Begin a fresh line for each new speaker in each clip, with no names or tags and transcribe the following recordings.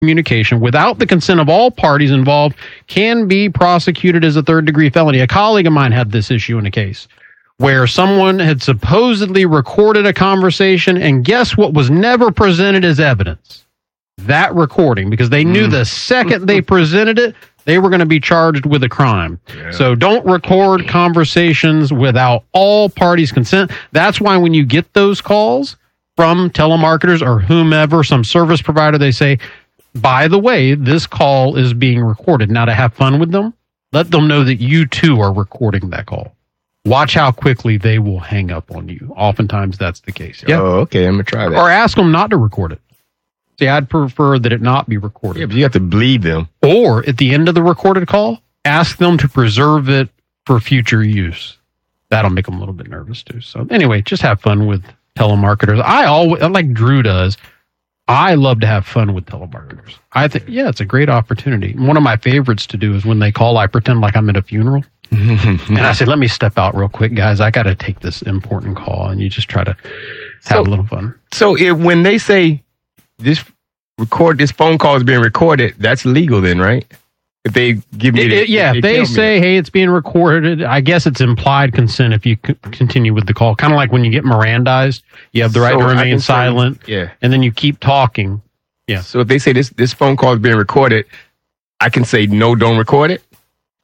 communication without the consent of all parties involved can be prosecuted as a third-degree felony. A colleague of mine had this issue in a case where someone had supposedly recorded a conversation, and guess what was never presented as evidence? That recording, because they knew the second they presented it, they were going to be charged with a crime. Yeah. So don't record conversations without all parties' consent. That's why when you get those calls from telemarketers or whomever, some service provider, they say, by the way, this call is being recorded. Now, to have fun with them, let them know that you too are recording that call. Watch how quickly they will hang up on you. Oftentimes that's the case.
Yeah. Oh, okay. I'm going to try that.
Or ask them not to record it. See, I'd prefer that it not be recorded.
Yeah, but you have to bleed them.
Or at the end of the recorded call, ask them to preserve it for future use. That'll make them a little bit nervous too. So anyway, just have fun with telemarketers. I always, like Drew does, I love to have fun with telemarketers. I think, yeah, it's a great opportunity. One of my favorites to do is when they call, I pretend like I'm at a funeral. And I say, let me step out real quick, guys. I got to take this important call. And you just try to have a little fun.
So when they say this phone call is being recorded, that's legal then, right? If they give me
if they say, hey, it's being recorded, I guess it's implied consent if you continue with the call. Kind of like when you get Mirandized, you have the right to remain silent. And then you keep talking. Yeah.
So if they say this phone call is being recorded, I can say, no, don't record it?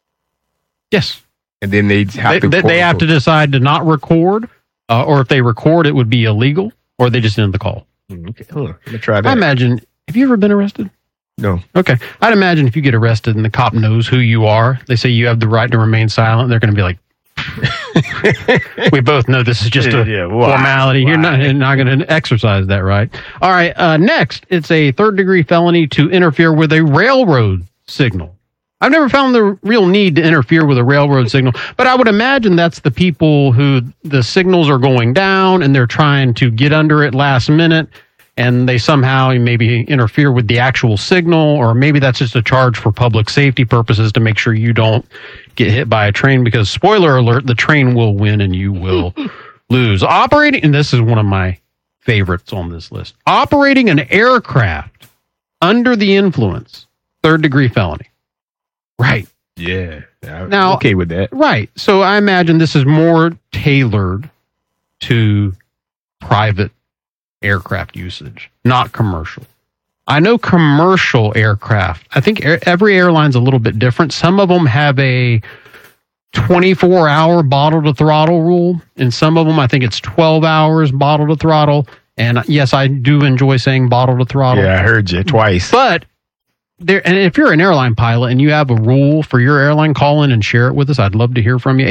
Yes.
And then they have
to decide to not record, or if they record, it would be illegal, or they just end the call.
Okay, hold on. Let me try that.
I imagine, have you ever been arrested?
No.
Okay. I'd imagine if you get arrested and the cop knows who you are, they say you have the right to remain silent, they're going to be like, we both know this is just a formality. You're not going to exercise that right. All right. Next, it's a third-degree felony to interfere with a railroad signal. I've never found the real need to interfere with a railroad signal, but I would imagine that's the people who the signals are going down and they're trying to get under it last minute, and they somehow maybe interfere with the actual signal, or maybe that's just a charge for public safety purposes to make sure you don't get hit by a train, because spoiler alert, the train will win and you will lose. Operating, and this is one of my favorites on this list, operating an aircraft under the influence, third-degree felony. Right.
Yeah. I'm okay with that.
Right. So I imagine this is more tailored to private aircraft usage, not commercial. I know commercial aircraft, I think every airline's a little bit different. Some of them have a 24-hour bottle to throttle rule, and some of them, I think it's 12 hours bottle to throttle. And yes, I do enjoy saying bottle to throttle.
Yeah, I heard you twice.
But and if you're an airline pilot and you have a rule for your airline, call in and share it with us. I'd love to hear from you.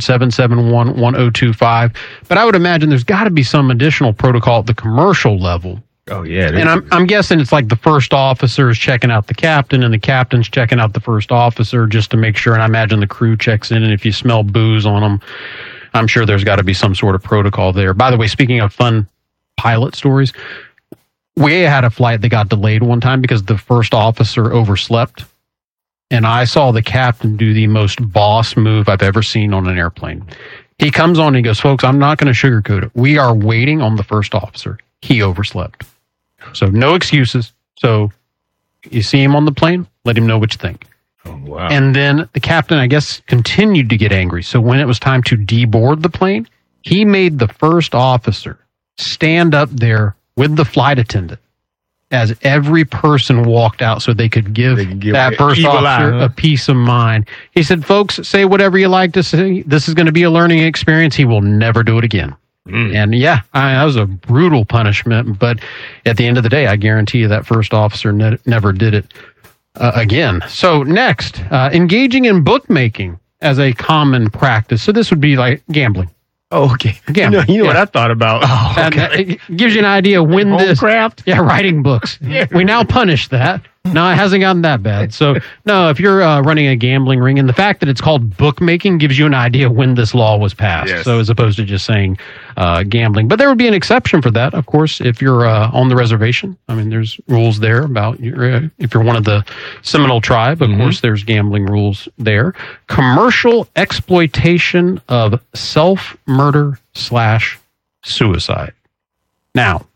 800-771-1025. But I would imagine there's got to be some additional protocol at the commercial level.
Oh, yeah.
And I'm guessing it's like the first officer is checking out the captain and the captain's checking out the first officer just to make sure. And I imagine the crew checks in. And if you smell booze on them, I'm sure there's got to be some sort of protocol there. By the way, speaking of fun pilot stories, we had a flight that got delayed one time because the first officer overslept. And I saw the captain do the most boss move I've ever seen on an airplane. He comes on and he goes, folks, I'm not going to sugarcoat it. We are waiting on the first officer. He overslept. So no excuses. So you see him on the plane, let him know what you think.
Oh, wow.
And then the captain, I guess, continued to get angry. So when it was time to deboard the plane, he made the first officer stand up there with the flight attendant as every person walked out so they could give that first officer a peace of mind. He said, folks, say whatever you like to say. This is going to be a learning experience. He will never do it again. And yeah, that was a brutal punishment. But at the end of the day, I guarantee you that first officer never did it again. So next, engaging in bookmaking as a common practice. So this would be like gambling.
Oh, okay. You know what I thought about.
Oh, okay. It gives you an idea when this...
Craft?
Yeah, writing books. Yeah. We now punish that. No, it hasn't gotten that bad. So, no, if you're running a gambling ring, and the fact that it's called bookmaking gives you an idea when this law was passed. Yes. So, as opposed to just saying gambling. But there would be an exception for that, of course, if you're on the reservation. I mean, there's rules there about if you're one of the Seminole tribe, of course, there's gambling rules there. Commercial exploitation of self-murder/suicide. Now,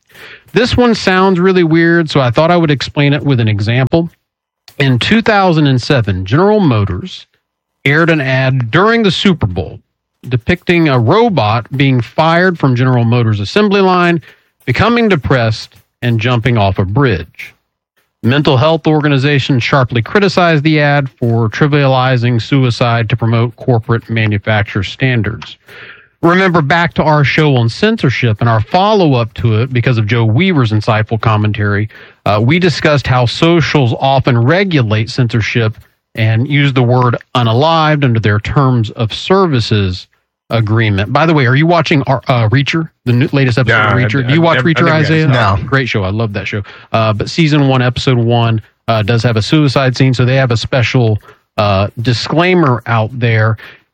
This one sounds really weird, so I thought I would explain it with an example. In 2007, General Motors aired an ad during the Super Bowl depicting a robot being fired from General Motors' assembly line, becoming depressed, and jumping off a bridge. Mental health organizations sharply criticized the ad for trivializing suicide to promote corporate manufacturer standards. Remember back to our show on censorship and our follow-up to it because of Joe Weaver's insightful commentary. We discussed how socials often regulate censorship and use the word unalived under their terms of services agreement. By the way, are you watching Reacher, the latest episode of Reacher? Do you watch Reacher, Isaiah?
No.
Great show. I love that show. But season 1, episode 1 does have a suicide scene, so they have a special disclaimer out there.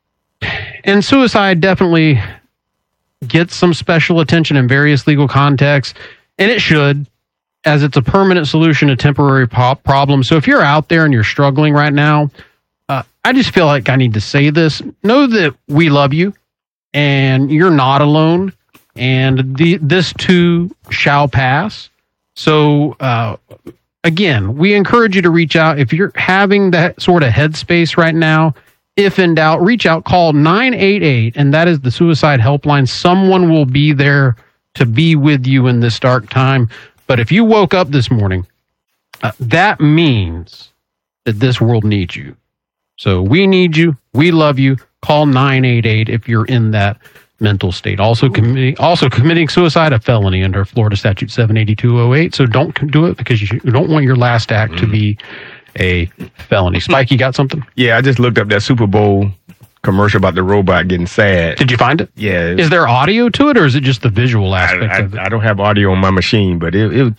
And suicide definitely gets some special attention in various legal contexts, and it should, as it's a permanent solution to temporary problems. So if you're out there and you're struggling right now, I just feel like I need to say this. Know that we love you, and you're not alone, and this too shall pass. So, again, we encourage you to reach out. If you're having that sort of headspace right now, if in doubt, reach out, call 988, and that is the suicide helpline. Someone will be there to be with you in this dark time. But if you woke up this morning, that means that this world needs you. So we need you. We love you. Call 988 if you're in that mental state. Also committing suicide, a felony under Florida Statute 78208. So don't do it because you don't want your last act to be a felony. Spike, you got something?
Yeah, I just looked up that Super Bowl commercial about the robot getting sad.
Did you find it?
Yeah.
Is there audio to it, or is it just the visual aspect of it?
I don't have audio on my machine, but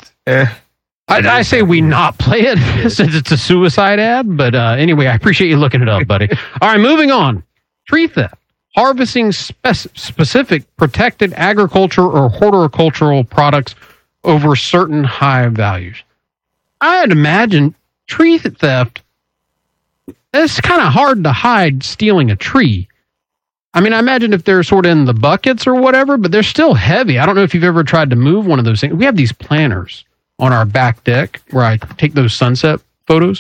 I say we not play it since it's a suicide ad, but anyway, I appreciate you looking it up, buddy. All right, moving on. Tree theft. Harvesting specific protected agriculture or horticultural products over certain high values. I'd imagine tree theft, it's kind of hard to hide stealing a tree. I mean, I imagine if they're sort of in the buckets or whatever, but they're still heavy. I don't know if you've ever tried to move one of those things. We have these planters on our back deck where I take those sunset photos,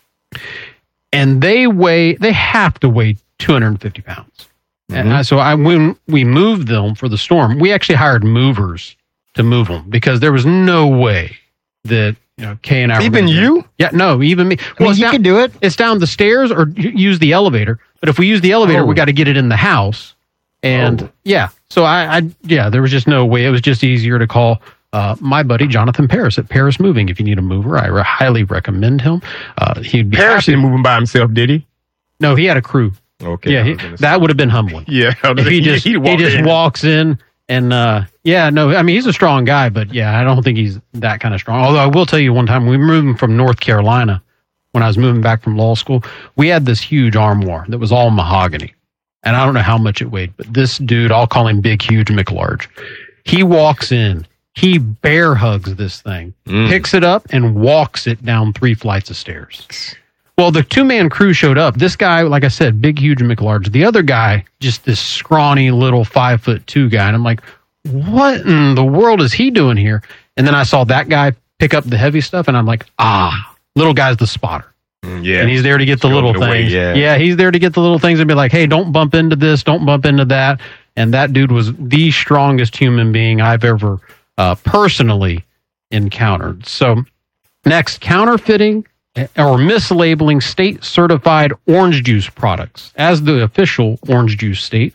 and they have to weigh 250 pounds. Mm-hmm. And so when we moved them for the storm, we actually hired movers to move them because there was no way that, Kay and I
even you?
Yeah, no, even me.
Well, you can do it.
It's down the stairs or use the elevator. But if we use the elevator, we got to get it in the house. And so there was just no way. It was just easier to call my buddy Jonathan Paris at Paris Moving. If you need a mover, I highly recommend him. He'd be
Paris didn't move him by himself, did he?
No, he had a crew.
Okay.
Yeah, that would have been humbling.
Yeah.
He just walks in and he's a strong guy, but I don't think he's that kind of strong. Although I will tell you one time we moved him from North Carolina when I was moving back from law school. We had this huge armoire that was all mahogany. And I don't know how much it weighed, but this dude, I'll call him Big Huge McLarge. He walks in, he bear hugs this thing, picks it up and walks it down 3 flights of stairs. Well, the 2-man crew showed up. This guy, like I said, Big Huge McLarge. The other guy, just this scrawny little 5'2" guy. And I'm like, what in the world is he doing here? And then I saw that guy pick up the heavy stuff, and I'm like, little guy's the spotter.
Yeah.
And he's there to get the little things. He's there to get the little things and be like, hey, don't bump into this, don't bump into that. And that dude was the strongest human being I've ever personally encountered. So next, counterfeiting or mislabeling state-certified orange juice products. As the official orange juice state,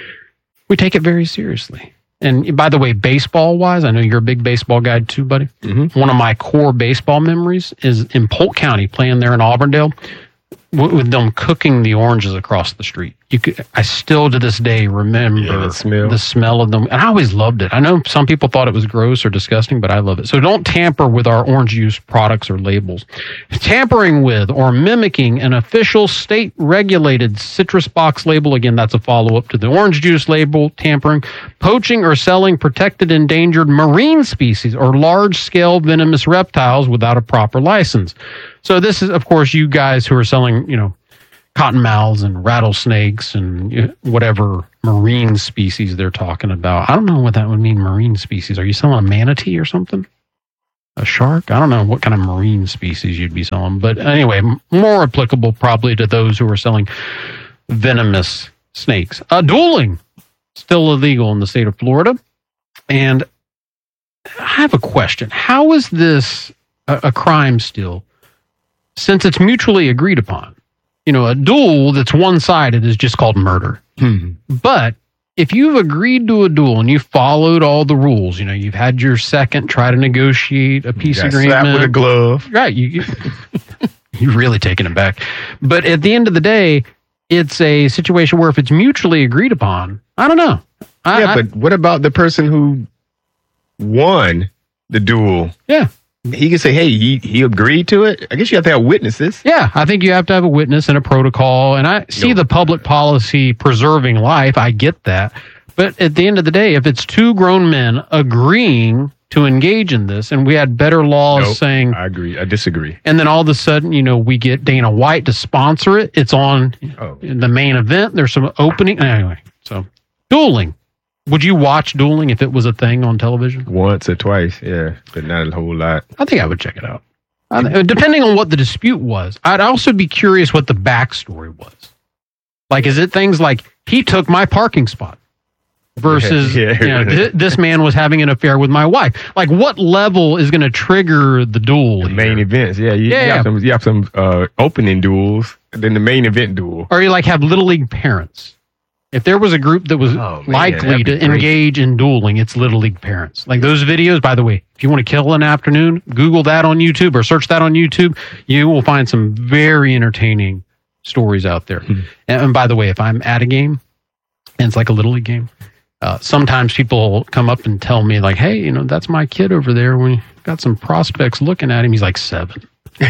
we take it very seriously. And by the way, baseball-wise, I know you're a big baseball guy too, buddy. Mm-hmm. One of my core baseball memories is in Polk County, playing there in Auburndale, with them cooking the oranges across the street. I still to this day remember the smell of them. And I always loved it. I know some people thought it was gross or disgusting, but I love it. So don't tamper with our orange juice products or labels. Tampering with or mimicking an official state-regulated citrus box label. Again, that's a follow-up to the orange juice label. Tampering, poaching or selling protected endangered marine species or large-scale venomous reptiles without a proper license. So this is, of course, you guys who are selling, cottonmouths and rattlesnakes and whatever marine species they're talking about. I don't know what that would mean, marine species. Are you selling a manatee or something? A shark? I don't know what kind of marine species you'd be selling. But anyway, more applicable probably to those who are selling venomous snakes. Dueling, still illegal in the state of Florida. And I have a question. How is this a crime still, since it's mutually agreed upon? You know, a duel that's one-sided is just called murder. But if you've agreed to a duel and you followed all the rules, you know, you've had your second try to negotiate a peace agreement.
Slap with a glove.
Right. You're really taking it back. But at the end of the day, it's a situation where if it's mutually agreed upon, I don't know.
But what about the person who won the duel?
Yeah.
He can say, hey, he agreed to it. I guess you have to have witnesses.
Yeah, I think you have to have a witness and a protocol. And I see the public policy preserving life. I get that. But at the end of the day, if it's two grown men agreeing to engage in this, and we had better laws saying...
I agree. I disagree.
And then all of a sudden, you know, we get Dana White to sponsor it. It's on the main event. There's some opening. Anyway, so dueling. Would you watch dueling if it was a thing on television?
Once or twice, yeah, but not a whole lot.
I think I would check it out. Depending on what the dispute was. I'd also be curious what the backstory was. Like, is it things like, he took my parking spot versus, this man was having an affair with my wife? Like, what level is going to trigger the duel?
The main events, you have some opening duels, and then the main event duel.
Or you, like, have Little League parents. If there was a group that was likely to engage in dueling, it's Little League parents. Like those videos, by the way, if you want to kill an afternoon, Google that on YouTube or search that on YouTube. You will find some very entertaining stories out there. And by the way, if I'm at a game and it's like a Little League game, sometimes people come up and tell me like, hey, you know, that's my kid over there. We got some prospects looking at him. He's like 7.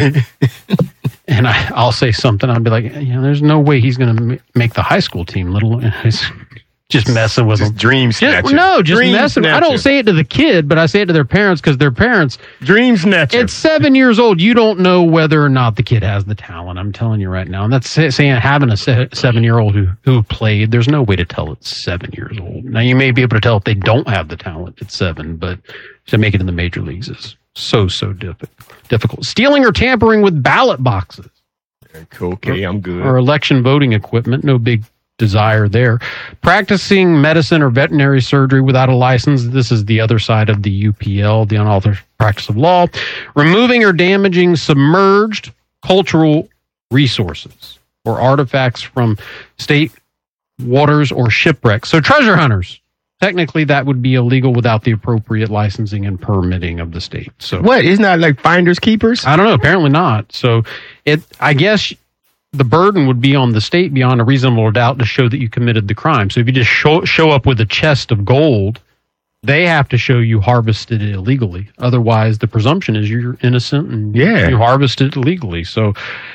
And I'll say something. I'll be like, there's no way he's going to make the high school team. Just messing with them.
Dream snatcher.
Just messing. I don't say it to the kid, but I say it to their parents because their parents.
Dream snatcher.
It's 7 years old. You don't know whether or not the kid has the talent. I'm telling you right now. And that's saying having a 7-year-old who played. There's no way to tell it's 7 years old. Now you may be able to tell if they don't have the talent at 7, but to make it in the major leagues is so difficult. Stealing or tampering with ballot boxes.
Okay, I'm good.
Or election voting equipment. No big desire there. Practicing medicine or veterinary surgery without a license. This is the other side of the UPL, the unauthorized practice of law. Removing or damaging submerged cultural resources or artifacts from state waters or shipwrecks. So treasure hunters. Technically, that would be illegal without the appropriate licensing and permitting of the state. So,
what? Isn't that like finders keepers?
I don't know. Apparently not. So, I guess the burden would be on the state beyond a reasonable doubt to show that you committed the crime. So, if you just show up with a chest of gold, they have to show you harvested it illegally. Otherwise, the presumption is you're innocent and you harvested it illegally. So,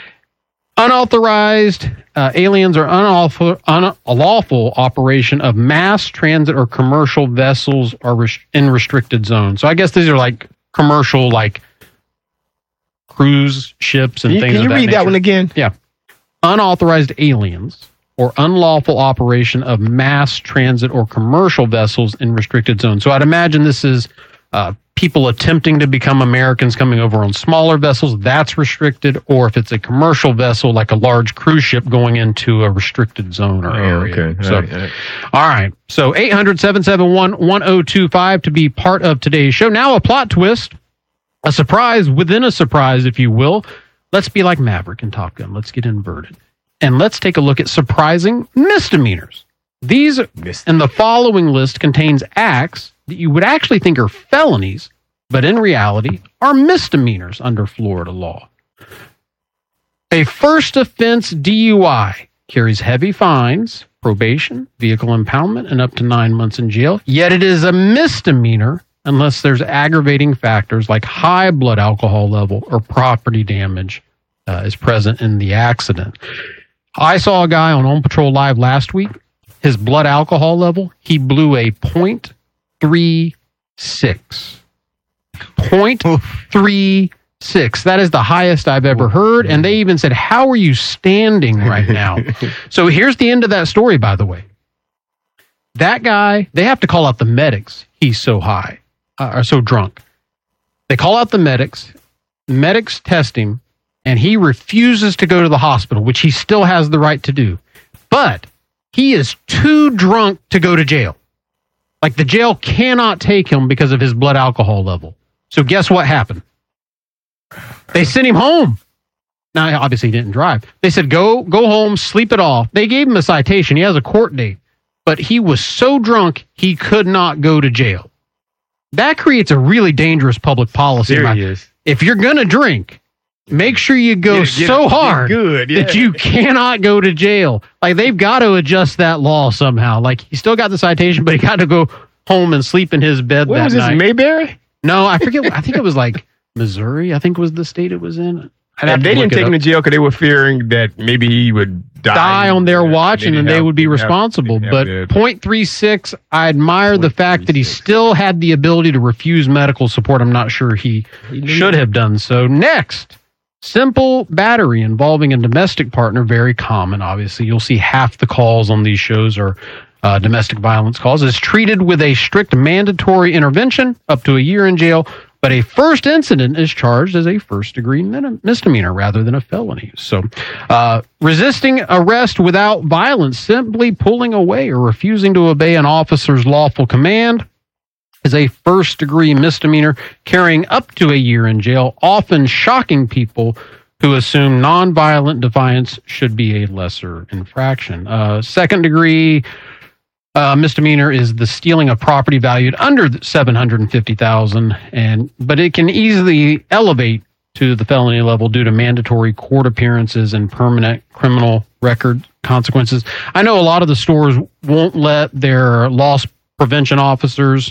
unauthorized aliens or unlawful operation of mass transit or commercial vessels are in restricted zones. So I guess these are like commercial, like cruise ships and things of that nature.
Can you read that one again?
Yeah. Unauthorized aliens or unlawful operation of mass transit or commercial vessels in restricted zones. So I'd imagine this is people attempting to become Americans coming over on smaller vessels, that's restricted, or if it's a commercial vessel like a large cruise ship going into a restricted zone or area.
Okay.
So, all right. So 800-771-1025 to be part of today's show. Now a plot twist, a surprise within a surprise, if you will. Let's be like Maverick and Top Gun. Let's get inverted. And let's take a look at surprising misdemeanors. These and the following list contains acts that you would actually think are felonies, but in reality are misdemeanors under Florida law. A first offense DUI carries heavy fines, probation, vehicle impoundment, and up to 9 months in jail. Yet it is a misdemeanor unless there's aggravating factors like high blood alcohol level or property damage is present in the accident. I saw a guy on Patrol Live last week. His blood alcohol level, he blew a 0.36. 0.36. That is the highest I've ever heard. And they even said, how are you standing right now? So here's the end of that story, by the way. That guy, they have to call out the medics. He's so high, or so drunk. They call out the medics. Medics test him, and he refuses to go to the hospital, which he still has the right to do. But he is too drunk to go to jail. Like, the jail cannot take him because of his blood alcohol level. So guess what happened? They sent him home. Now, obviously, he didn't drive. They said, go home, sleep it off. They gave him a citation. He has a court date. But he was so drunk, he could not go to jail. That creates a really dangerous public policy.
Serious.
If you're going to drink, make sure you go so hard that you cannot go to jail. Like, they've got to adjust that law somehow. Like, he still got the citation, but he got to go home and sleep in his bed that night.
What was this, Mayberry?
No, I forget. I think it was like Missouri, I think was the state it was in.
And they didn't take him to jail because they were fearing that maybe he would die
on their watch, and then they would be responsible. But .36, I admire the fact that he still had the ability to refuse medical support. I'm not sure he should have done so. Next, simple battery involving a domestic partner, very common, obviously. You'll see half the calls on these shows are domestic violence calls, is treated with a strict mandatory intervention, up to a year in jail. But a first incident is charged as a first-degree misdemeanor rather than a felony. So resisting arrest without violence, simply pulling away or refusing to obey an officer's lawful command, is a first-degree misdemeanor, carrying up to a year in jail, often shocking people who assume nonviolent defiance should be a lesser infraction. Second-degree misdemeanor is the stealing of property valued under $750,000, but it can easily elevate to the felony level due to mandatory court appearances and permanent criminal record consequences. I know a lot of the stores won't let their loss prevention officers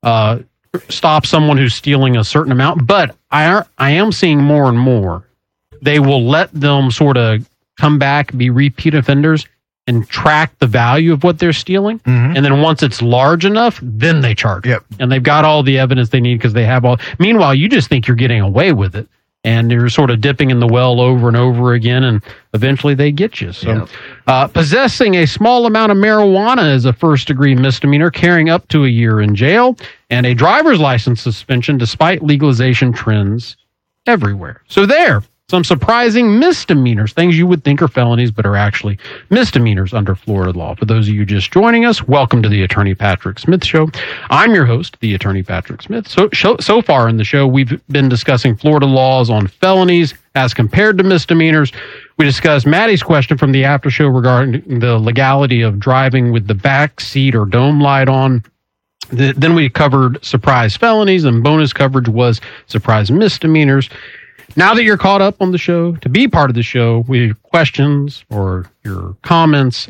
stop someone who's stealing a certain amount, but I am seeing more and more. They will let them sort of come back, be repeat offenders, and track the value of what they're stealing. Mm-hmm. And then once it's large enough, then they charge. Yep. And they've got all the evidence they need because they have all. Meanwhile, you just think you're getting away with it. And you're sort of dipping in the well over and over again, and eventually they get you. So, possessing a small amount of marijuana is a first-degree misdemeanor, carrying up to a year in jail, and a driver's license suspension despite legalization trends everywhere. So there. Some surprising misdemeanors, things you would think are felonies, but are actually misdemeanors under Florida law. For those of you just joining us, welcome to the Attorney Patrick Smith Show. I'm your host, the Attorney Patrick Smith. So far in the show, we've been discussing Florida laws on felonies as compared to misdemeanors. We discussed Maddie's question from the after show regarding the legality of driving with the back seat or dome light on. Then we covered surprise felonies, and bonus coverage was surprise misdemeanors. Now that you're caught up on the show, to be part of the show with your questions or your comments,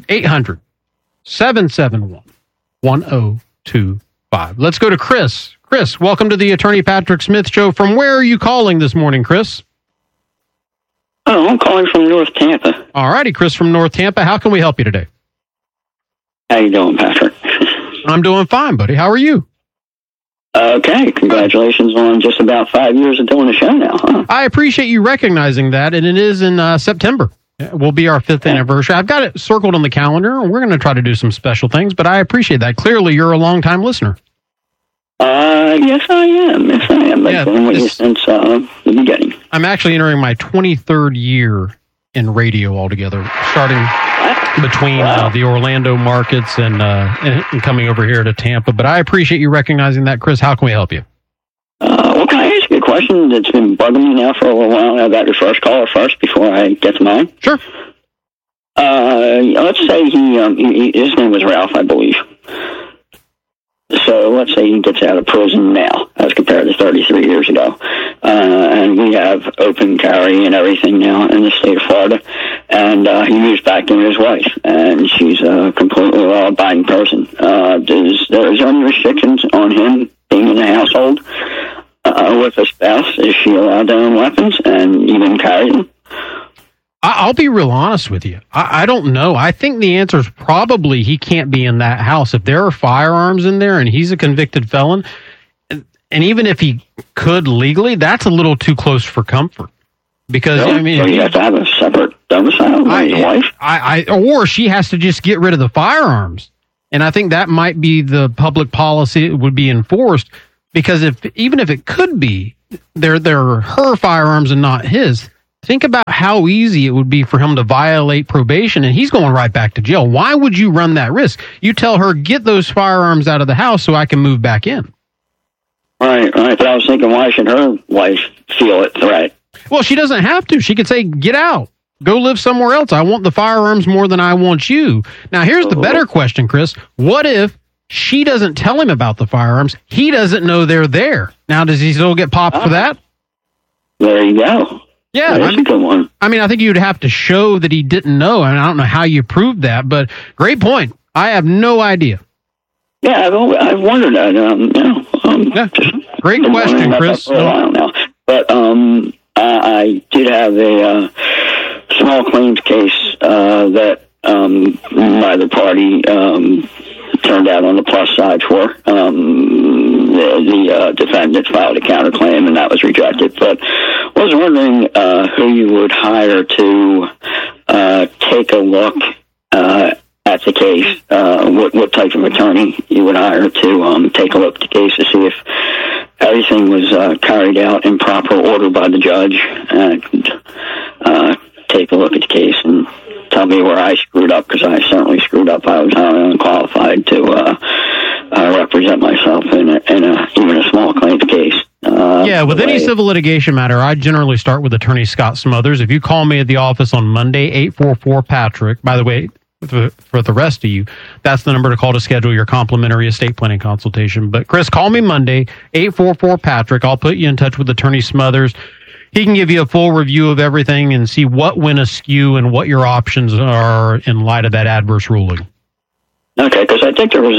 800-771-1025. Let's go to Chris. Chris, welcome to the Attorney Patrick Smith Show. From where are you calling this morning, Chris?
Oh, I'm calling from North Tampa.
All righty, Chris from North Tampa. How can we help you today?
How you doing, Patrick?
I'm doing fine, buddy. How are you?
Okay, congratulations on just about 5 years of doing the show now, huh?
I appreciate you recognizing that, and it is in September. It will be our 5th anniversary. I've got it circled on the calendar, and we're going to try to do some special things, but I appreciate that. Clearly, you're a long-time listener.
Yes, I am. I've been with you since the beginning.
I'm actually entering my 23rd year in radio altogether, starting between the Orlando markets and coming over here to Tampa. But I appreciate you recognizing that. Chris, how can we help you?
Well, can I ask you a question that's been bugging me now for a little while? I got your first caller first before I get to mine.
Sure.
Let's say his name was Ralph, I believe. So let's say he gets out of prison now as compared to 33 years ago. And we have open carry and everything now in the state of Florida. And he moves back in with his wife, and she's a completely law-abiding person. Is there any restrictions on him being in the household with a spouse? Is she allowed to own weapons and even carry them?
I'll be real honest with you. I don't know. I think the answer is probably he can't be in that house. If there are firearms in there and he's a convicted felon, and even if he could legally, that's a little too close for comfort. Because,
really?
I mean...
So you have to have a separate domicile with his wife?
Or she has to just get rid of the firearms. And I think that might be the public policy that would be enforced, because even if it could be, they're her firearms and not his. Think about how easy it would be for him to violate probation, and he's going right back to jail. Why would you run that risk? You tell her, get those firearms out of the house so I can move back in.
Right. But I was thinking, why should her wife feel it threat?
Well, she doesn't have to. She could say, get out. Go live somewhere else. I want the firearms more than I want you. Now, here's the better question, Chris. What if she doesn't tell him about the firearms? He doesn't know they're there. Now, does he still get popped for that?
There you go.
Yeah,
that's a good one.
I mean, I think you'd have to show that he didn't know. I mean, I don't know how you proved that, but great point. I have no idea.
Yeah, I've wondered that.
Great question, Chris.
For a while now. But I did have a small claims case that neither party turned out on the plus side for. The defendant filed a counterclaim, and that was rejected. But I was wondering who you would hire to take a look at the case, what type of attorney you would hire to take a look at the case to see if everything was carried out in proper order by the judge, and take a look at the case and tell me where I screwed up, because I certainly screwed up. I was highly unqualified to represent myself in even a small claims case.
With any civil litigation matter, I generally start with Attorney Scott Smothers. If you call me at the office on Monday, 844-PATRICK, by the way, for the rest of you, that's the number to call to schedule your complimentary estate planning consultation. But Chris, call me Monday, 844-PATRICK. I'll put you in touch with Attorney Smothers. He can give you a full review of everything and see what went askew and what your options are in light of that adverse ruling.
Okay, because I think there was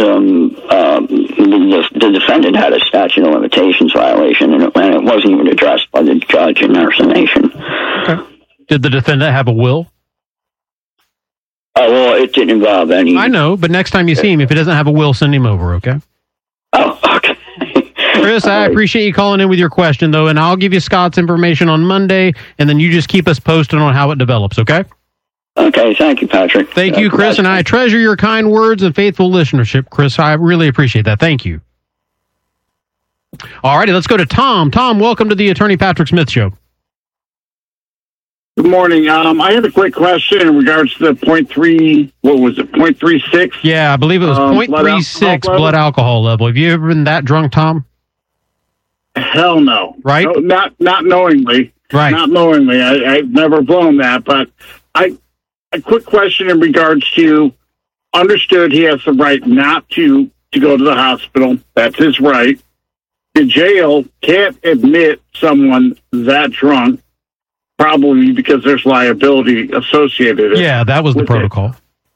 the defendant had a statute of limitations violation, and it wasn't even addressed by the judge in their summation.
Okay. Did the defendant have a will?
Oh, well, it didn't involve any.
I know, but next time you see him, if he doesn't have a will, send him over, okay?
Oh, okay.
Chris, I appreciate you calling in with your question, though, and I'll give you Scott's information on Monday, and then you just keep us posted on how it develops, okay?
Okay, thank you, Patrick.
Thank you, Chris, and I treasure your kind words and faithful listenership, Chris. I really appreciate that. Thank you. All righty, let's go to Tom. Tom, welcome to the Attorney Patrick Smith Show.
Good morning. I had a quick question in regards to the 0.3, what was it, 0.36?
Yeah, I believe it was 0.36 blood alcohol level. Have you ever been that drunk, Tom?
Hell no.
Right?
No, not knowingly.
Right.
Not knowingly. I've never blown that, but a quick question in regards to, understood he has the right not to go to the hospital. That's his right. The jail can't admit someone that drunk, probably because there's liability associated.
Yeah, that was the protocol.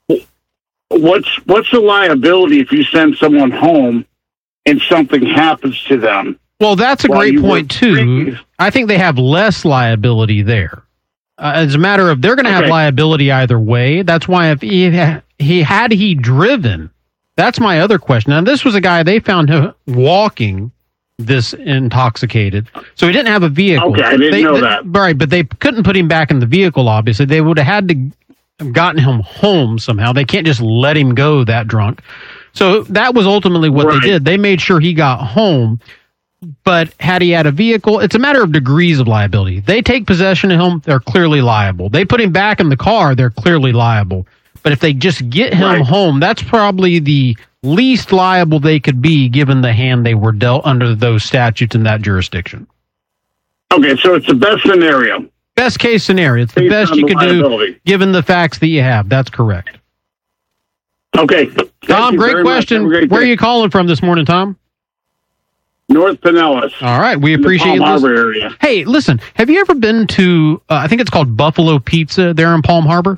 What's the liability if you send someone home and something happens to them?
Well, that's a great point, too. I think they have less liability there. As a matter of, they're going to have liability either way. That's why if he driven, that's my other question. Now, this was a guy, they found him walking this intoxicated. So he didn't have a vehicle.
Okay, I didn't know that.
Right, but they couldn't put him back in the vehicle, obviously. They would have had to have gotten him home somehow. They can't just let him go that drunk. So that was ultimately what they did. They made sure he got home. But had he had a vehicle, it's a matter of degrees of liability. They take possession of him, they're clearly liable. They put him back in the car, they're clearly liable. But if they just get him home, that's probably the least liable they could be given the hand they were dealt under those statutes in that jurisdiction.
Okay, so it's the best scenario.
Best case scenario. It's the best you can do given the facts that you have. That's correct.
Okay.
Tom, great question. Where are you calling from this morning, Tom?
North Pinellas.
All right, we appreciate
Palm Harbor area.
Hey, listen, have you ever been to, I think it's called Buffalo Pizza there in Palm Harbor?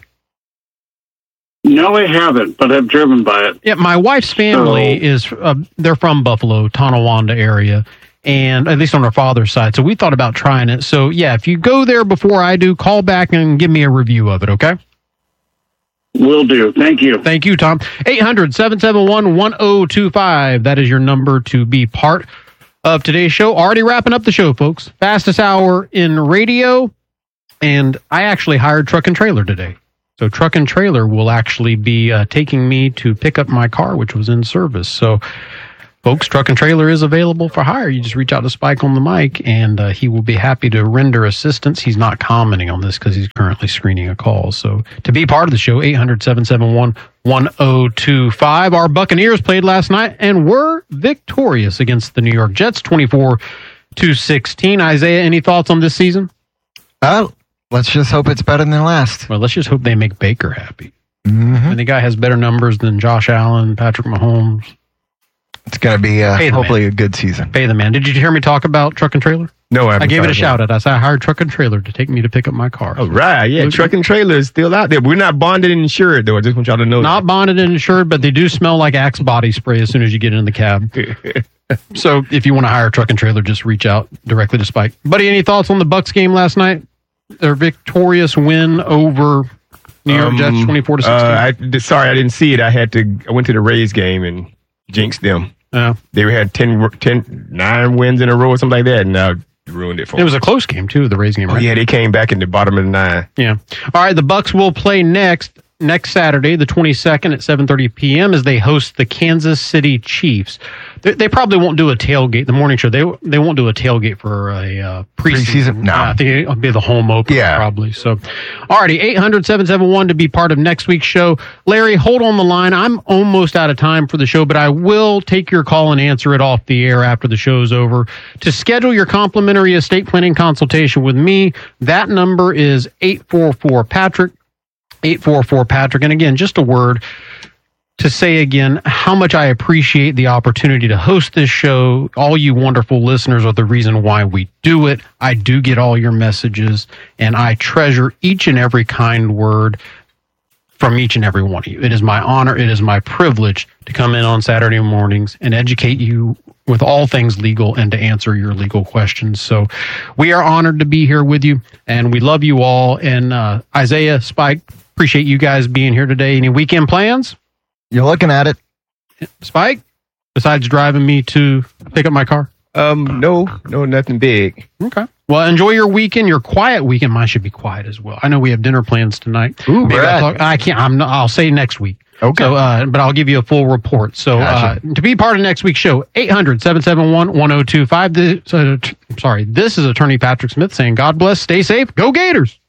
No, I haven't, but I've driven by it.
Yeah, my wife's family is, they're from Buffalo, Tonawanda area, and at least on our father's side, so we thought about trying it. So, yeah, if you go there before I do, call back and give me a review of it, okay?
Will do. Thank you.
Thank you, Tom. 800-771-1025. That is your number to be part of today's show. Already wrapping up the show, folks. Fastest hour in radio. And I actually hired Truck and Trailer today. So Truck and Trailer will actually be taking me to pick up my car, which was in service. So, folks, Truck and Trailer is available for hire. You just reach out to Spike on the mic, and he will be happy to render assistance. He's not commenting on this because he's currently screening a call. So to be part of the show, 800-771-1025. Our Buccaneers played last night and were victorious against the New York Jets, 24-16. Isaiah, any thoughts on this season?
Let's just hope it's better than last.
Well, let's just hope they make Baker happy.
Mm-hmm.
And the guy has better numbers than Josh Allen, Patrick Mahomes.
It's going to be hopefully a good season.
Pay the man. Did you hear me talk about Truck and Trailer?
No,
I gave it a shout out. I said I hired Truck and Trailer to take me to pick up my car.
Oh, right. Yeah, Truck and Trailer is still out there. We're not bonded and insured, though. I just want y'all to know
Not bonded and insured, but they do smell like Axe body spray as soon as you get in the cab. So if you want to hire Truck and Trailer, just reach out directly to Spike. Buddy, any thoughts on the Bucs game last night? Their victorious win over New York Jets, 24-16.
Sorry, I didn't see it. I went to the Rays game and jinxed them. They had 9 wins in a row or something like that, and now ruined it for them.
It was a close game, too, the Rays game, right?
Yeah, they came back in the bottom of the 9.
Yeah. All right, the Bucs will play next Saturday, the 22nd at 7:30 p.m. as they host the Kansas City Chiefs. They probably won't do a tailgate, the morning show. They won't do a tailgate for a preseason.
No.
I think it'll be the home opener probably. So, alrighty, 800-771 to be part of next week's show. Larry, hold on the line. I'm almost out of time for the show, but I will take your call and answer it off the air after the show's over. To schedule your complimentary estate planning consultation with me, that number is 844-PATRICK. 844-PATRICK. And again, just a word to say again how much I appreciate the opportunity to host this show. All you wonderful listeners are the reason why we do it. I do get all your messages, and I treasure each and every kind word from each and every one of you. It is my honor, it is my privilege to come in on Saturday mornings and educate you with all things legal and to answer your legal questions. So we are honored to be here with you, and we love you all. And Isaiah, Spike, appreciate you guys being here today. Any weekend plans?
You're looking at it.
Spike, besides driving me to pick up my car?
No, nothing big.
Okay. Well, enjoy your weekend, your quiet weekend. Mine should be quiet as well. I know we have dinner plans tonight.
Ooh,
maybe I can't. I'll say next week.
Okay.
So, but I'll give you a full report. So,
Gotcha.
To be part of next week's show, 800-771-1025. This is Attorney Patrick Smith saying, God bless, stay safe, go Gators.